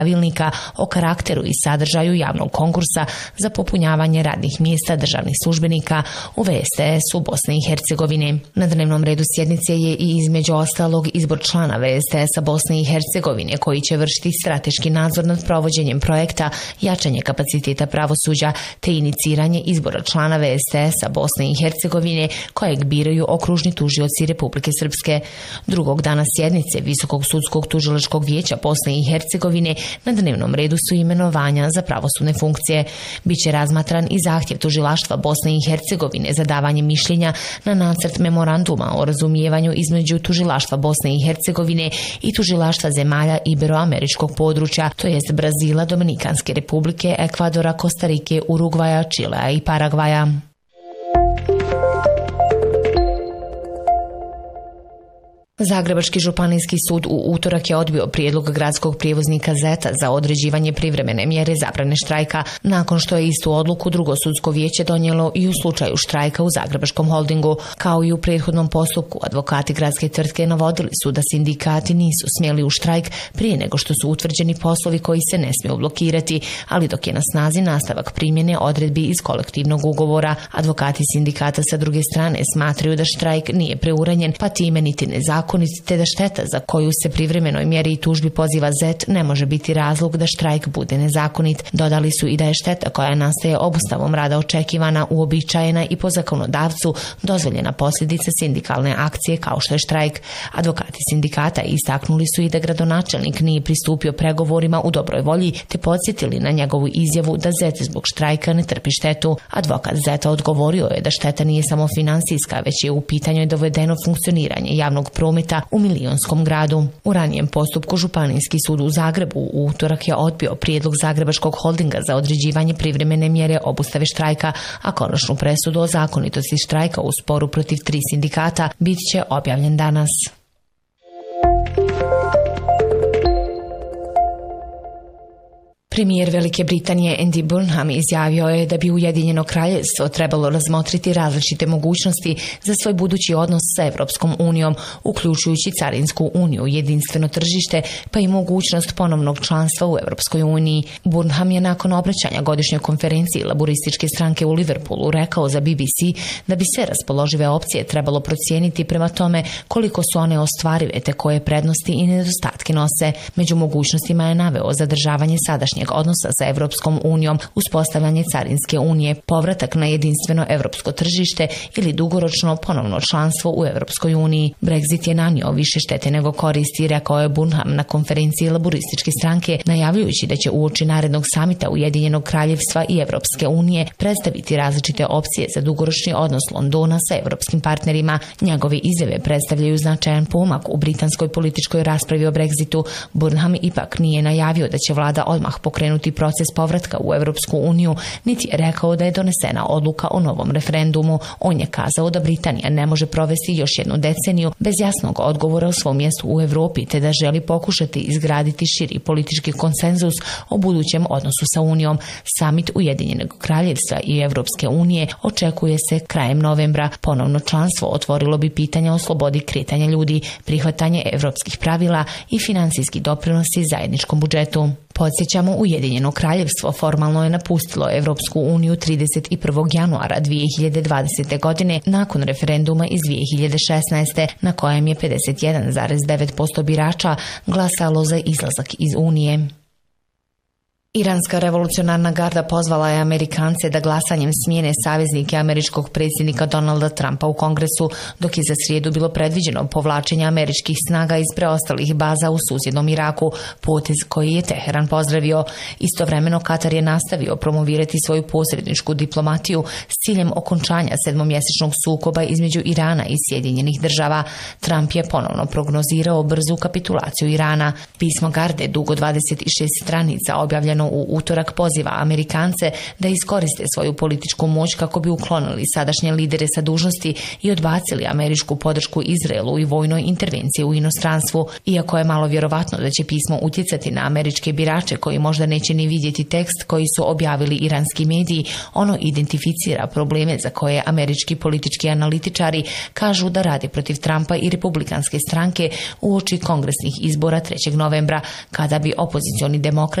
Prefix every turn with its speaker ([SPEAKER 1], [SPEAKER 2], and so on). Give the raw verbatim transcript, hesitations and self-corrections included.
[SPEAKER 1] pravilnika o karakteru i sadržaju javnog konkursa za popunjavanje radnih mjesta državnih službenika u V S T S-u Bosne i Hercegovine. Na dnevnom redu sjednice je i između ostalog izbor člana V S T S-a Bosne i Hercegovine koji će vršiti strateški nadzor nad provođenjem projekta, jačanje kapaciteta pravosuđa te iniciranje izbora člana V S T S-a Bosne i Hercegovine kojeg biraju okružni tužioci Republike Srpske. Drugog dana sjednice Visokog sudskog tužilačkog vijeća Bosne i Hercegovine na dnevnom redu su imenovanja za pravosudne funkcije. Biće razmatran i zahtjev tužilaštva Bosne i Hercegovine za davanje mišljenja na nacrt memoranduma o razumijevanju između tužilaštva Bosne i Hercegovine i tužilaštva zemalja Iberoameričkog područja, to jest Brazila, Dominikanske republike, Ekvadora, Kostarike, Urugvaja, Čilea i Paragvaja. Zagrebački županijski sud u utorak je odbio prijedlog gradskog prijevoznika Zeta za određivanje privremene mjere zabrane štrajka, nakon što je istu odluku drugo sudsko vijeće donijelo i u slučaju štrajka u Zagrebačkom holdingu. Kao i u prethodnom postupku, advokati gradske tvrtke navodili su da sindikati nisu smjeli u štrajk prije nego što su utvrđeni poslovi koji se ne smiju blokirati, ali dok je na snazi nastavak primjene odredbi iz kolektivnog ugovora. Advokati sindikata sa druge strane smatraju da štrajk nije preuranjen, pa time niti nezakonit, te da šteta za koju se privremenoj mjeri i tužbi poziva Zet ne može biti razlog da štrajk bude nezakonit. Dodali su i da je šteta koja nastaje obustavom rada očekivana, uobičajena i po zakonodavcu dozvoljena posljedica sindikalne akcije kao što je štrajk. Advokati sindikata istaknuli su i da gradonačelnik nije pristupio pregovorima u dobroj volji, te podsjetili na njegovu izjavu da Zet zbog štrajka ne trpi štetu. Advokat Zeta odgovorio je da šteta nije samo financijska, već je u pitanju dovedeno funkcioniranje javnog prometa u milionskom gradu. U ranijem postupku Županijski sud u Zagrebu u utorak je odbio prijedlog Zagrebačkog holdinga za određivanje privremene mjere obustave štrajka, a konačnu presudu o zakonitosti štrajka u sporu protiv tri sindikata bit će objavljen danas. Premijer Velike Britanije Andy Burnham izjavio je da bi Ujedinjeno kraljevstvo trebalo razmotriti različite mogućnosti za svoj budući odnos sa Evropskom unijom, uključujući Carinsku uniju, jedinstveno tržište, pa i mogućnost ponovnog članstva u Evropskoj uniji. Burnham je nakon obraćanja godišnjoj konferenciji laburističke stranke u Liverpoolu rekao za B B C da bi se raspoložive opcije trebalo procijeniti prema tome koliko su one ostvarive te koje prednosti i nedostatke nose. Među mogućnostima je naveo zadržavanje sadašnje odnosa sa Evropskom unijom, uspostavljanje Carinske unije, povratak na jedinstveno evropsko tržište ili dugoročno ponovno članstvo u Evropskoj uniji. Brexit je nanio više štete nego koristi, rekao je Burnham na konferenciji laburističke stranke, najavljujući da će uoči narednog samita Ujedinjenog kraljevstva i Evropske unije predstaviti različite opcije za dugoročni odnos Londona sa evropskim partnerima. Njegove izjave predstavljaju značajan pomak u britanskoj političkoj raspravi o Brexitu. Burnham ipak nije najavio da će vlada odmah pokrenuti proces povratka u Evropsku uniju, niti je rekao da je donesena odluka o novom referendumu. On je kazao da Britanija ne može provesti još jednu deceniju bez jasnog odgovora o svom mjestu u Europi, te da želi pokušati izgraditi širi politički konsenzus o budućem odnosu sa Unijom. Samit Ujedinjenog kraljevstva i Evropske unije očekuje se krajem novembra. Ponovno članstvo otvorilo bi pitanja o slobodi kretanja ljudi, prihvatanje evropskih pravila i financijski doprinosi zajedničkom budžetu. Podsjećamo, Ujedinjeno kraljevstvo formalno je napustilo Evropsku uniju trideset prvog januara dvije hiljade dvadesete. godine nakon referenduma iz dvije hiljade šesnaeste. na kojem je pedeset jedan zarez devet posto birača glasalo za izlazak iz Unije. Iranska revolucionarna garda pozvala je Amerikance da glasanjem smijene saveznike američkog predsjednika Donalda Trumpa u Kongresu, dok je za srijedu bilo predviđeno povlačenje američkih snaga iz preostalih baza u susjednom Iraku, potez koji je Teheran pozdravio. Istovremeno Katar je nastavio promovirati svoju posredničku diplomatiju s ciljem okončanja sedmomjesečnog sukoba između Irana i Sjedinjenih država. Trump je ponovno prognozirao brzu kapitulaciju Irana. Pismo garde, dugo dvadeset šest stranica, objavljeno objavljeno u utorak poziva Amerikance da iskoriste svoju političku moć kako bi uklonili sadašnje lidere sa dužnosti i odbacili američku podršku Izraelu i vojnoj intervenciji u inostranstvu. Iako je malo vjerovatno da će pismo utjecati na američke birače koji možda neće ni vidjeti tekst koji su objavili iranski mediji, ono identificira probleme za koje američki politički analitičari kažu da rade protiv Trumpa i republikanske stranke uoči kongresnih izbora trećeg novembra, kada bi opozicioni demokrati